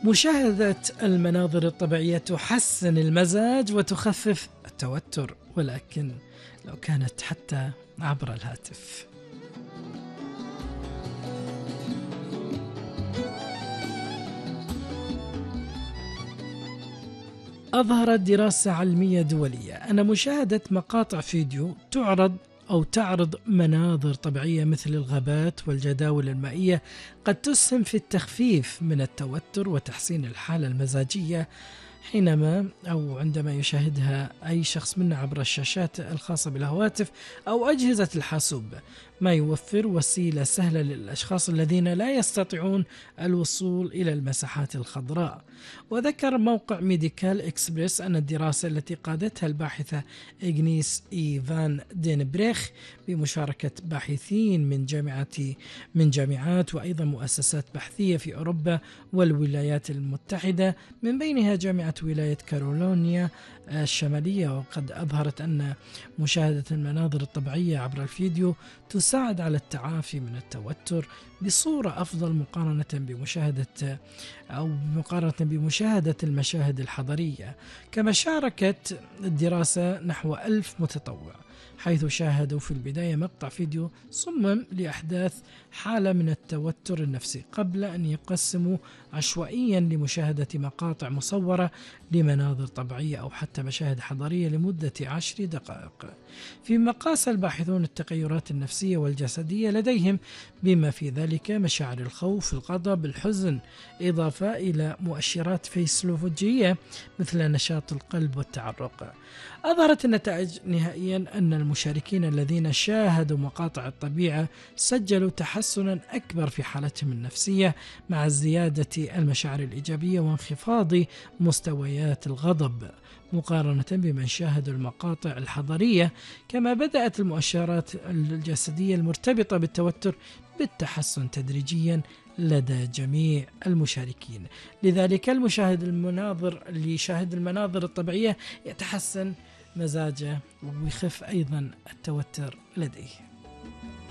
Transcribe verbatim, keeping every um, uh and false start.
مشاهدة المناظر الطبيعية تحسن المزاج وتخفف التوتر، ولكن لو كانت حتى عبر الهاتف. أظهرت دراسة علمية دولية أن مشاهدة مقاطع فيديو تعرض أو تعرض مناظر طبيعية مثل الغابات والجداول المائية قد تسهم في التخفيف من التوتر وتحسين الحالة المزاجية حينما أو عندما يشاهدها أي شخص منا عبر الشاشات الخاصة بالهواتف أو أجهزة الحاسوب، ما يوفر وسيلة سهلة للأشخاص الذين لا يستطيعون الوصول إلى المساحات الخضراء. وذكر موقع ميديكال إكسبريس أن الدراسة التي قادتها الباحثة إغنيس إيفان دينبريخ بمشاركة باحثين من جامعة من جامعات وأيضا مؤسسات بحثية في أوروبا والولايات المتحدة، من بينها جامعة ولاية كارولينا الشمالية، وقد أظهرت أن مشاهدة المناظر الطبيعية عبر الفيديو تساعد على التعافي من التوتر بصورة أفضل مقارنة بمشاهدة أو مقارنة بمشاهدة المشاهد الحضرية. كما شاركت الدراسة نحو ألف متطوع، حيث شاهدوا في البداية مقطع فيديو صمم لأحداث حالة من التوتر النفسي قبل أن يقسموا عشوائيا لمشاهدة مقاطع مصورة لمناظر طبيعية أو حتى مشاهد حضارية لمدة عشر دقائق. فيما قاس الباحثون التغيرات النفسية والجسدية لديهم بما في ذلك مشاعر الخوف، الغضب، الحزن، إضافة إلى مؤشرات فيسيولوجية مثل نشاط القلب والتعرق. أظهرت النتائج نهائيا أن المشاركين الذين شاهدوا مقاطع الطبيعة سجلوا تحسنا أكبر في حالتهم النفسية مع زيادة المشاعر الإيجابية وانخفاض مستويات الغضب مقارنة بمن شاهدوا المقاطع الحضارية. كما بدأت المؤشرات الجسدية المرتبطة بالتوتر بالتحسن تدريجيا لدى جميع المشاركين. لذلك المشاهد المناظر اللي يشاهد المناظر الطبيعية يتحسن مزاجه ويخف أيضا التوتر لديه.